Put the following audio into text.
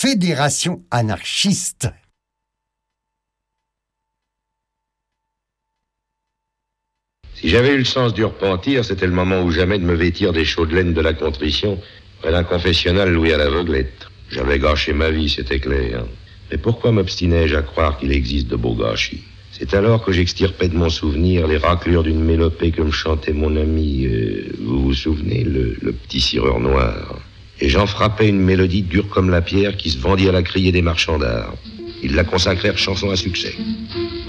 fédération anarchiste. Si j'avais eu le sens du repentir, c'était le moment ou jamais de me vêtir des chaudes laines de la contrition près d'un confessionnal loué à l'aveuglette. J'avais gâché ma vie, c'était clair. Mais pourquoi m'obstinais-je à croire qu'il existe de beaux gâchis? C'est alors que j'extirpais de mon souvenir les raclures d'une mélopée que me chantait mon ami, vous vous souvenez, le petit cireur noir. Et j'en frappais une mélodie dure comme la pierre qui se vendit à la criée des marchands d'art. Ils la consacrèrent chanson à succès.